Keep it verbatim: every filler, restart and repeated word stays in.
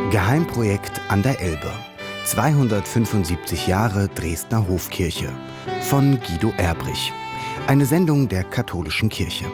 Geheimprojekt an der Elbe. zweihundertfünfundsiebzig Jahre Dresdner Hofkirche von Guido Erbrich. Eine Sendung der Katholischen Kirche.